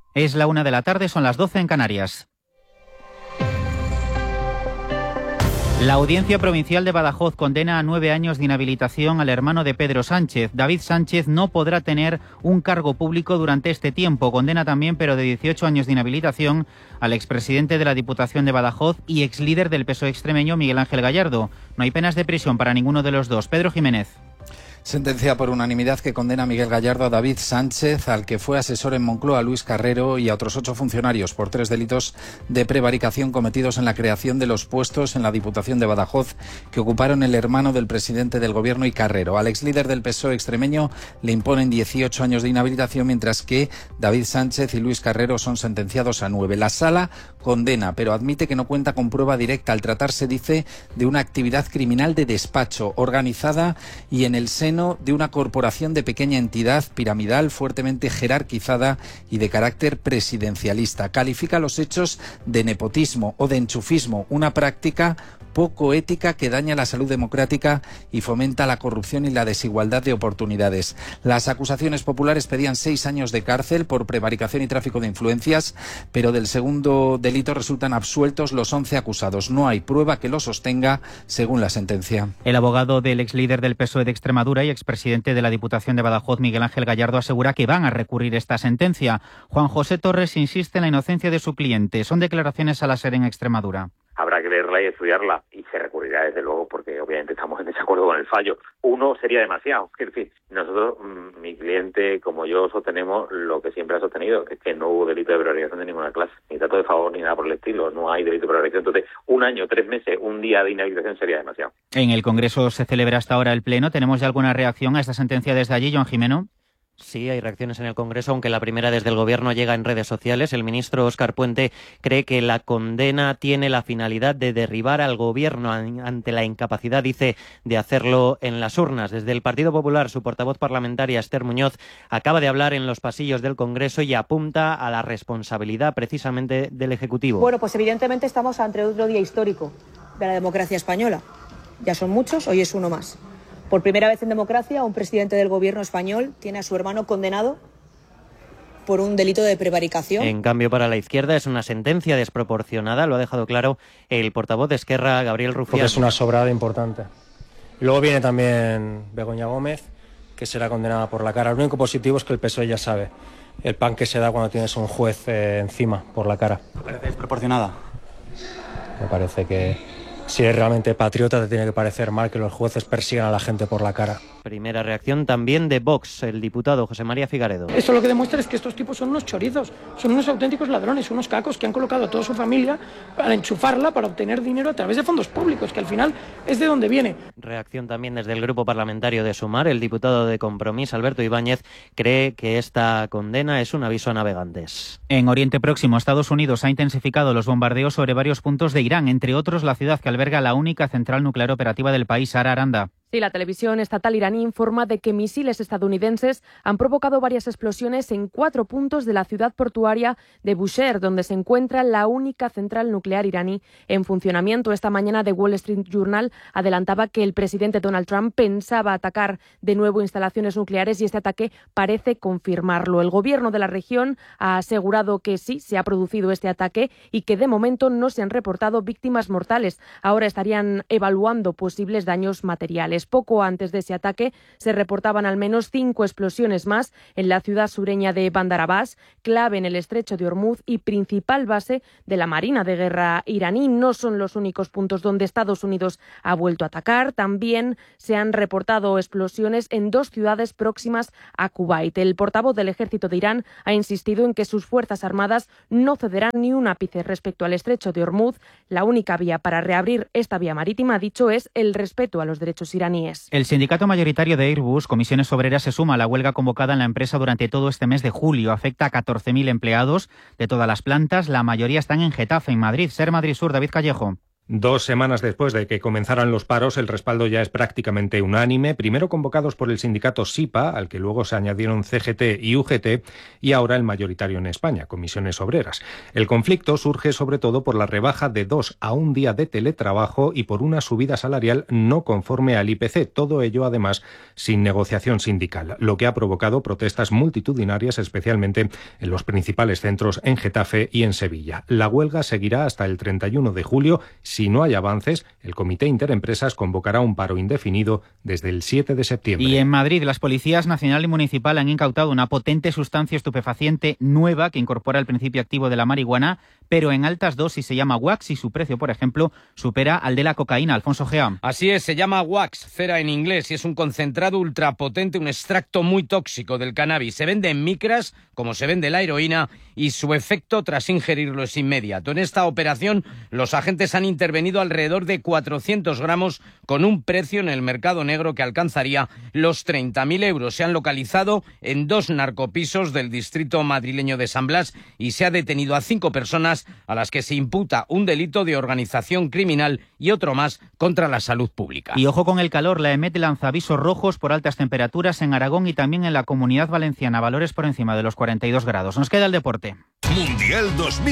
Es la 1:00 PM, son las 12 en Canarias. La Audiencia Provincial de Badajoz condena a 9 años de inhabilitación al hermano de Pedro Sánchez. David Sánchez no podrá tener un cargo público durante este tiempo. Condena también, pero de 18 años de inhabilitación, al expresidente de la Diputación de Badajoz y exlíder del PSOE extremeño, Miguel Ángel Gallardo. No hay penas de prisión para ninguno de los dos. Pedro Jiménez. Sentencia por unanimidad que condena a Miguel Gallardo, a David Sánchez, al que fue asesor en Moncloa, Luis Carrero, y a otros 8 funcionarios por 3 delitos de prevaricación cometidos en la creación de los puestos en la Diputación de Badajoz que ocuparon el hermano del presidente del Gobierno y Carrero. Al exlíder del PSOE extremeño le imponen 18 años de inhabilitación, mientras que David Sánchez y Luis Carrero son sentenciados a 9. La Sala condena, pero admite que no cuenta con prueba directa al tratarse, dice, de una actividad criminal de despacho organizada y en el seno de una corporación de pequeña entidad piramidal fuertemente jerarquizada y de carácter presidencialista. Califica los hechos de nepotismo o de enchufismo, una práctica poco ética que daña la salud democrática y fomenta la corrupción y la desigualdad de oportunidades. Las acusaciones populares pedían 6 años de cárcel por prevaricación y tráfico de influencias, pero del segundo delito resultan absueltos los 11 acusados. No hay prueba que lo sostenga, según la sentencia. El abogado del exlíder del PSOE de Extremadura y expresidente de la Diputación de Badajoz, Miguel Ángel Gallardo, asegura que van a recurrir esta sentencia. Juan José Torres insiste en la inocencia de su cliente. Son declaraciones a la SER en Extremadura. Habrá que leerla y estudiarla, y se recurrirá desde luego porque obviamente estamos en desacuerdo con el fallo. Uno sería demasiado. Es decir, nosotros, mi cliente como yo, sostenemos lo que siempre ha sostenido, que es que no hubo delito de prevaricación de ninguna clase, ni trato de favor ni nada por el estilo. No hay delito de prevaricación. Entonces, 1 año, 3 meses, un día de inhabilitación sería demasiado. En el Congreso se celebra hasta ahora el Pleno. ¿Tenemos ya alguna reacción a esta sentencia desde allí, Joan Jimeno? Sí, hay reacciones en el Congreso, aunque la primera desde el Gobierno llega en redes sociales. El ministro Óscar Puente cree que la condena tiene la finalidad de derribar al Gobierno ante la incapacidad, dice, de hacerlo en las urnas. Desde el Partido Popular, su portavoz parlamentaria, Esther Muñoz, acaba de hablar en los pasillos del Congreso y apunta a la responsabilidad precisamente del Ejecutivo. Bueno, pues evidentemente estamos ante otro día histórico de la democracia española. Ya son muchos, hoy es uno más. Por primera vez en democracia, un presidente del Gobierno español tiene a su hermano condenado por un delito de prevaricación. En cambio, para la izquierda es una sentencia desproporcionada, lo ha dejado claro el portavoz de Esquerra, Gabriel Rufián. Porque es una sobrada importante. Y luego viene también Begoña Gómez, que será condenada por la cara. Lo único positivo es que el PSOE ya sabe el pan que se da cuando tienes un juez encima por la cara. ¿Te parece desproporcionada? Me parece que si eres realmente patriota te tiene que parecer mal que los jueces persigan a la gente por la cara. Primera reacción también de Vox, el diputado José María Figaredo. Eso lo que demuestra es que estos tipos son unos chorizos, son unos auténticos ladrones, unos cacos que han colocado a toda su familia para enchufarla, para obtener dinero a través de fondos públicos, que al final es de donde viene. Reacción también desde el grupo parlamentario de Sumar. El diputado de Compromís, Alberto Ibáñez, cree que esta condena es un aviso a navegantes. En Oriente Próximo, Estados Unidos ha intensificado los bombardeos sobre varios puntos de Irán, entre otros la ciudad que alberga la única central nuclear operativa del país, Sara Aranda. Sí, la televisión estatal iraní informa de que misiles estadounidenses han provocado varias explosiones en 4 puntos de la ciudad portuaria de Bushehr, donde se encuentra la única central nuclear iraní en funcionamiento. Esta mañana The Wall Street Journal adelantaba que el presidente Donald Trump pensaba atacar de nuevo instalaciones nucleares y este ataque parece confirmarlo. El gobierno de la región ha asegurado que sí, se ha producido este ataque y que de momento no se han reportado víctimas mortales. Ahora estarían evaluando posibles daños materiales. Poco antes de ese ataque se reportaban al menos 5 explosiones más en la ciudad sureña de Bandar Abbas, clave en el estrecho de Hormuz y principal base de la Marina de Guerra iraní. No son los únicos puntos donde Estados Unidos ha vuelto a atacar. También se han reportado explosiones en 2 ciudades próximas a Kuwait. El portavoz del ejército de Irán ha insistido en que sus fuerzas armadas no cederán ni un ápice respecto al estrecho de Hormuz. La única vía para reabrir esta vía marítima, ha dicho, es el respeto a los derechos iraníes. El sindicato mayoritario de Airbus, Comisiones Obreras, se suma a la huelga convocada en la empresa durante todo este mes de julio. Afecta a 14.000 empleados de todas las plantas. La mayoría están en Getafe, en Madrid. SER Madrid Sur, David Callejo. 2 semanas después de que comenzaran los paros, el respaldo ya es prácticamente unánime, primero convocados por el sindicato SIPA, al que luego se añadieron CGT y UGT, y ahora el mayoritario en España, Comisiones Obreras. El conflicto surge sobre todo por la rebaja de 2 a 1 día de teletrabajo y por una subida salarial no conforme al IPC, todo ello además sin negociación sindical, lo que ha provocado protestas multitudinarias, especialmente en los principales centros en Getafe y en Sevilla. La huelga seguirá hasta el 31 de julio. Si no hay avances, el Comité Interempresas convocará un paro indefinido desde el 7 de septiembre. Y en Madrid, las policías nacional y municipal han incautado una potente sustancia estupefaciente nueva que incorpora el principio activo de la marihuana, pero en altas dosis. Se llama wax y su precio, por ejemplo, supera al de la cocaína. Alfonso Gea. Así es, se llama wax, cera en inglés, y es un concentrado ultrapotente, un extracto muy tóxico del cannabis. Se vende en micras, como se vende la heroína, y su efecto tras ingerirlo es inmediato. En esta operación, los agentes han intervenido alrededor de 400 gramos con un precio en el mercado negro que alcanzaría los 30.000 euros. Se han localizado en 2 narcopisos del distrito madrileño de San Blas y se ha detenido a 5 personas a las que se imputa un delito de organización criminal y otro más contra la salud pública. Y ojo con el calor, la EMET lanza avisos rojos por altas temperaturas en Aragón y también en la Comunidad Valenciana, valores por encima de los 42 grados. Nos queda el deporte. Mundial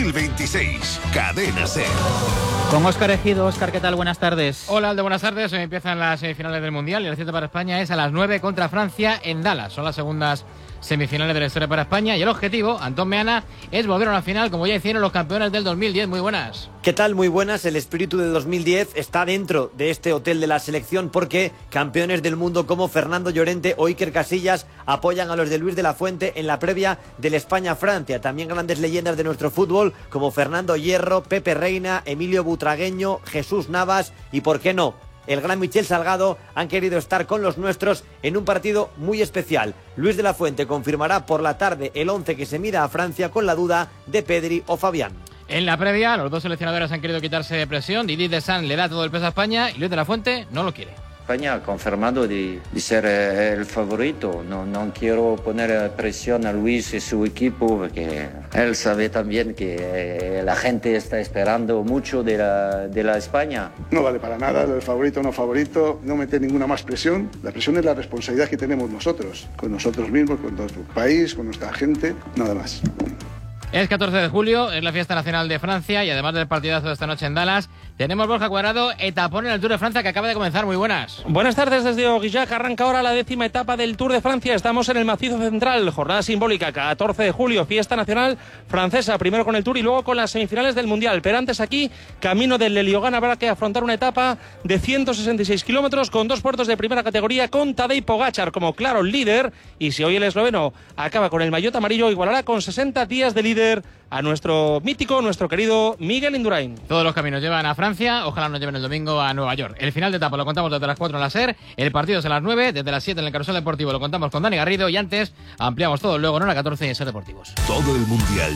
2026, Cadena SER. Con Óscar Ejido. Óscar, ¿qué tal? Buenas tardes. Hola, Aldo, buenas tardes. Hoy empiezan las semifinales del Mundial y el cierre para España es a las 9 contra Francia en Dallas. Son las segundas semifinales de la historia para España y el objetivo, Antón Meana, es volver a una final como ya hicieron los campeones del 2010. Muy buenas. ¿Qué tal? Muy buenas. El espíritu del 2010 está dentro de este hotel de la selección porque campeones del mundo como Fernando Llorente o Iker Casillas apoyan a los de Luis de la Fuente en la previa del España-Francia. También grandes leyendas de nuestro fútbol como Fernando Hierro, Pepe Reina, Emilio Butragueño, Jesús Navas y, ¿por qué no?, el gran Michel Salgado han querido estar con los nuestros en un partido muy especial. Luis de la Fuente confirmará por la tarde el 11 que se mida a Francia con la duda de Pedri o Fabián. En la previa, los dos seleccionadores han querido quitarse de presión. Didier Deschamps le da todo el peso a España y Luis de la Fuente no lo quiere. España ha confirmado de ser el favorito. No quiero poner presión a Luis y su equipo porque él sabe también que la gente está esperando mucho de la España. No vale para nada, el favorito o no favorito, no meter ninguna más presión. La presión es la responsabilidad que tenemos nosotros, con nosotros mismos, con nuestro país, con nuestra gente, nada más. Es 14 de julio, es la fiesta nacional de Francia y además del partidazo de esta noche en Dallas, tenemos Borja Cuadrado, etapón en el Tour de Francia que acaba de comenzar. Muy buenas. Buenas tardes desde Aurillac. Arranca ahora la 10ª etapa del Tour de Francia. Estamos en el macizo central, jornada simbólica, 14 de julio, fiesta nacional francesa, primero con el Tour y luego con las semifinales del Mundial. Pero antes aquí, camino del Leliogán, habrá que afrontar una etapa de 166 kilómetros con 2 puertos de primera categoría con Tadej Pogačar como claro líder. Y si hoy el esloveno acaba con el maillot amarillo, igualará con 60 días de líder a nuestro mítico, nuestro querido Miguel Indurain. Todos los caminos llevan a Francia, ojalá nos lleven el domingo a Nueva York. El final de etapa lo contamos desde las 4 en la SER, el partido es a las 9, desde las 7 en el Carrusel Deportivo lo contamos con Dani Garrido y antes ampliamos todo luego en hora 14 en SER Deportivos. Todo el Mundial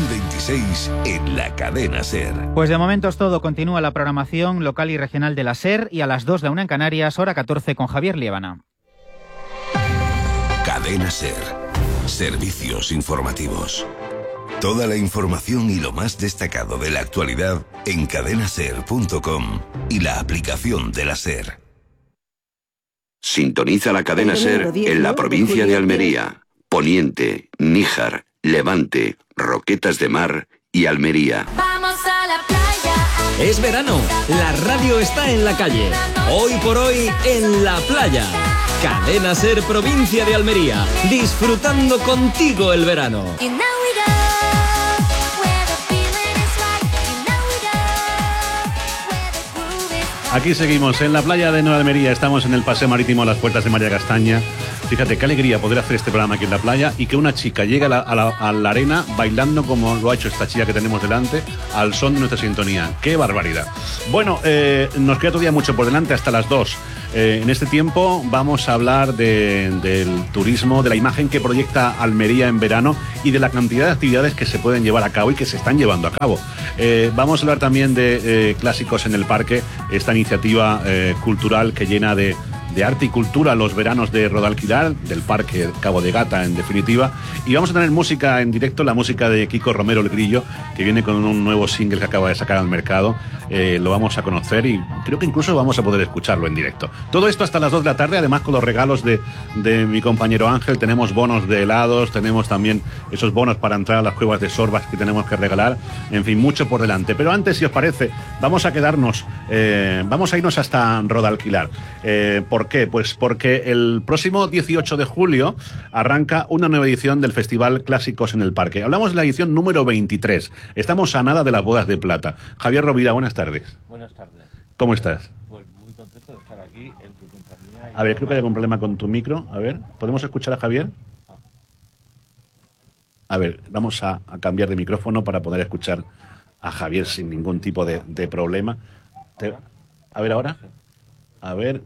2026 en la Cadena SER. Pues de momento es todo, continúa la programación local y regional de la SER y a las 2 la 1 en Canarias, hora 14 con Javier Liébana. Cadena SER. Servicios informativos. Toda la información y lo más destacado de la actualidad en cadenaser.com y la aplicación de la SER. Sintoniza la Cadena SER en la provincia de Almería, Poniente, Níjar, Levante, Roquetas de Mar y Almería. Vamos a la playa. Es verano, la radio está en la calle. Hoy por hoy en la playa. Cadena SER, provincia de Almería, disfrutando contigo el verano. Aquí seguimos en la playa de Nueva Almería, estamos en el paseo marítimo a las puertas de María Castaña. Fíjate qué alegría poder hacer este programa aquí en la playa y que una chica llegue a la arena bailando como lo ha hecho esta chica que tenemos delante al son de nuestra sintonía. ¡Qué barbaridad! Bueno, nos queda todavía mucho por delante hasta las 2. En este tiempo vamos a hablar del turismo, de la imagen que proyecta Almería en verano y de la cantidad de actividades que se pueden llevar a cabo y que se están llevando a cabo. Vamos a hablar también de Clásicos en el Parque, esta iniciativa cultural que llena de arte y cultura los veranos de Rodalquilar, del Parque Cabo de Gata en definitiva, y vamos a tener música en directo, la música de Kiko Romero el Grillo, que viene con un nuevo single que acaba de sacar al mercado, lo vamos a conocer y creo que incluso vamos a poder escucharlo en directo. Todo esto hasta las 2 de la tarde, además con los regalos de mi compañero Ángel. Tenemos bonos de helados, tenemos también esos bonos para entrar a las cuevas de Sorbas que tenemos que regalar. En fin, mucho por delante. Pero antes, si os parece, vamos a irnos hasta Rodalquilar. ¿Por qué? Pues porque el próximo 18 de julio arranca una nueva edición del Festival Clásicos en el Parque. Hablamos de la edición número 23. Estamos a nada de las bodas de plata. Javier Rovira, buenas tardes. Buenas tardes. ¿Cómo estás? Pues muy contento de estar aquí en tu compañía. A ver, creo que hay algún problema con tu micro. A ver, ¿podemos escuchar a Javier? A ver, vamos a cambiar de micrófono para poder escuchar a Javier sin ningún tipo de problema. A ver, ahora. A ver.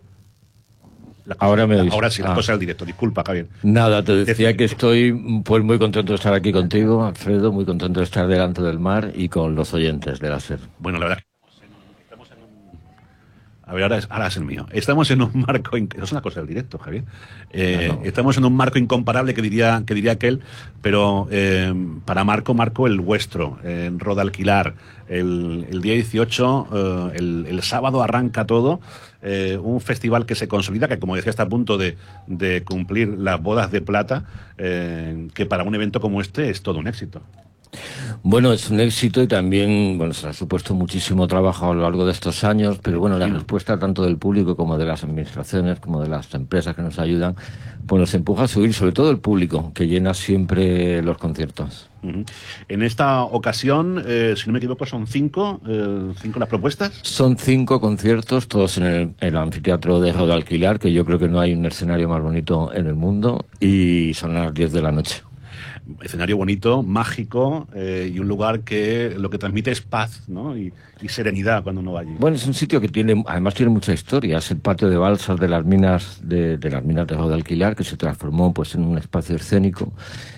Ahora me oís. Ahora sí, las cosas del directo. Disculpa, Javier. Nada, te decía que estoy pues muy contento de estar aquí contigo, Alfredo, muy contento de estar delante del mar y con los oyentes de la SER. Bueno, la verdad estamos en un... A ver, ahora es el mío. Estamos en un marco... Eso es una cosa del directo, Javier. No. Estamos en un marco incomparable que diría aquel, pero para Marco el vuestro, en Rodalquilar, el día 18, el sábado arranca todo. Un festival que se consolida, que como decía está a punto de cumplir las bodas de plata, que para un evento como este es todo un éxito. Bueno, es un éxito y también se ha supuesto muchísimo trabajo a lo largo de estos años, pero bueno, la respuesta tanto del público como de las administraciones, como de las empresas que nos ayudan, pues nos empuja a subir, sobre todo el público, que llena siempre los conciertos. En esta ocasión, si no me equivoco, son cinco las propuestas. Son 5 conciertos, todos en el anfiteatro de Rodalquilar, que yo creo que no hay un escenario más bonito en el mundo, y son a las 10 de la noche. Escenario bonito, mágico, y un lugar que lo que transmite es paz, ¿no? y serenidad cuando uno va allí. Bueno, es un sitio que además tiene mucha historia. Es el patio de balsas de las minas de Rodalquilar, que se transformó pues en un espacio escénico.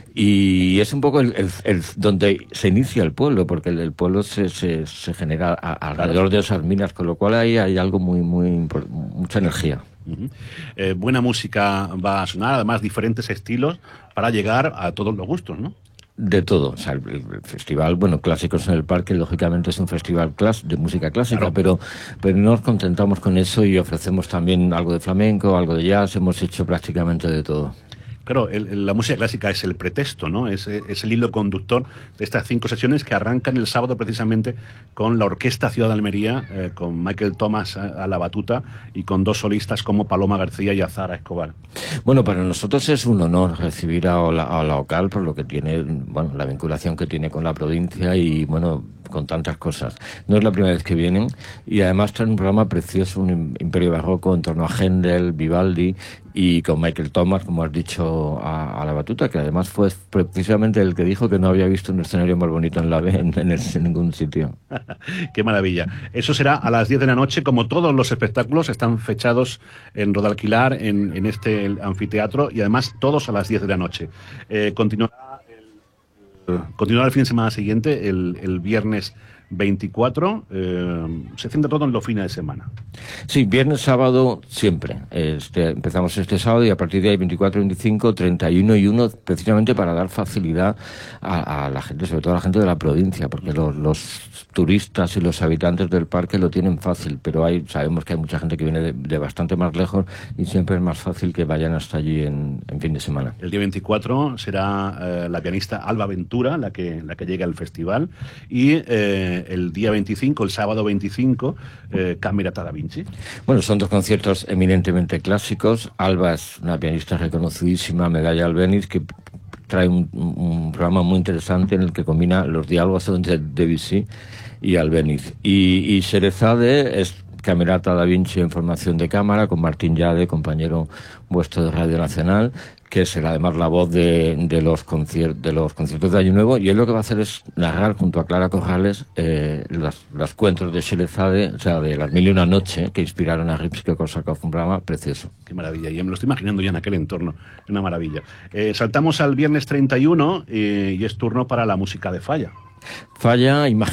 Y es un poco el donde se inicia el pueblo, porque el pueblo se genera alrededor de esas minas, con lo cual ahí hay algo mucha energía. Buena música va a sonar, además diferentes estilos para llegar a todos los gustos, ¿no? De todo, o sea, el festival, Clásicos en el Parque, lógicamente es un festival de música clásica, claro. pero no nos contentamos con eso y ofrecemos también algo de flamenco, algo de jazz, hemos hecho prácticamente de todo. Claro, la música clásica es el pretexto, ¿no? Es el hilo conductor de estas 5 sesiones que arrancan el sábado precisamente con la Orquesta Ciudad de Almería, con Michael Thomas a la batuta y con 2 solistas como Paloma García y Azahara Escobar. Bueno, para nosotros es un honor recibir a la OCAL por lo que tiene, la vinculación que tiene con la provincia y, con tantas cosas. No es la primera vez que vienen y además traen un programa precioso, un imperio barroco en torno a Händel, Vivaldi y con Michael Thomas, como has dicho, a la batuta, que además fue precisamente el que dijo que no había visto un escenario más bonito en ningún sitio. ¡Qué maravilla! Eso será a las 10 de la noche, como todos los espectáculos están fechados en Rodalquilar, en este anfiteatro, y además todos a las 10 de la noche. Continuará el fin de semana siguiente, el viernes 24, se centra todo en los fines de semana. Sí, viernes, sábado, siempre. Empezamos este sábado y a partir de ahí 24, 25, 31 y 1, precisamente para dar facilidad a la gente, sobre todo a la gente de la provincia, porque los turistas y los habitantes del parque lo tienen fácil, pero sabemos que hay mucha gente que viene de bastante más lejos y siempre es más fácil que vayan hasta allí en fin de semana. El día 24 será la pianista Alba Ventura la que llegue al festival y el día 25, el sábado 25, Camerata da Vinci. Bueno, son 2 conciertos eminentemente clásicos. Alba es una pianista reconocidísima, medalla Albéniz, que trae un programa muy interesante en el que combina los diálogos entre Debussy y Albéniz. Y Sherezade es Camerata da Vinci en formación de cámara, con Martín Llade, compañero vuestro de Radio Nacional, que será además la voz de los conciertos de Año Nuevo, y él lo que va a hacer es narrar junto a Clara Corrales los cuentos de Sherezade, o sea, de Las Mil y una Noche, que inspiraron a Rimsky-Korsakov, un programa precioso. Qué maravilla, y me lo estoy imaginando ya en aquel entorno, una maravilla. Saltamos al viernes 31 y es turno para la música de Falla. Falla,